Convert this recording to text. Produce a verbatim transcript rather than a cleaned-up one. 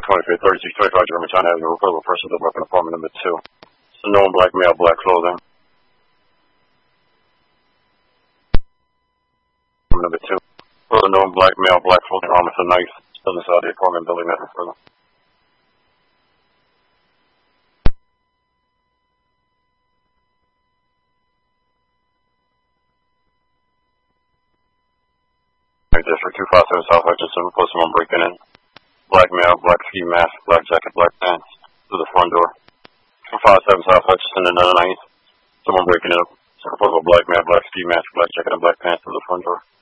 twenty-fifth, thirty-six twenty-five Germantown Avenue, report of a person at weapon apartment number two. It's a known black male, black clothing. Number two. For the known black male, black clothing, arm with a knife, still inside the apartment building, nothing further. District two five seven South Hutchinson, report someone breaking in. Black male, black ski mask, black jacket, black pants, through the front door. two five seven South Hutchinson, another night. Someone breaking in. Report of a black male, black ski mask, black jacket, and black pants through the front door.